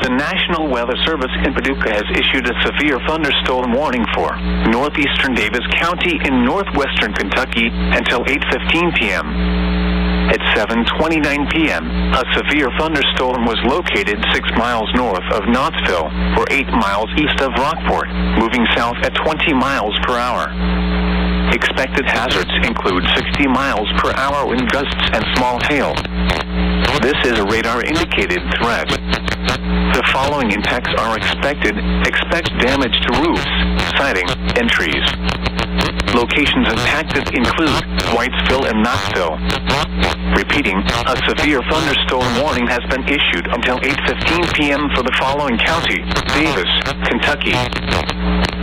The National Weather Service in Paducah has issued a severe thunderstorm warning for northeastern Davis County in northwestern Kentucky until 8:15 p.m. At 7:29 p.m., a severe thunderstorm was located 6 miles north of Knoxville, or 8 miles east of Rockport, moving south at 20 miles per hour. Expected hazards include 60 miles per hour wind gusts and small hail. This is a radar-indicated threat. The following impacts are expected. Expect damage to roofs, siding, and trees. Locations impacted include Whitesville and Knoxville. Repeating, a severe thunderstorm warning has been issued until 8:15 p.m. for the following county: Davis, Kentucky.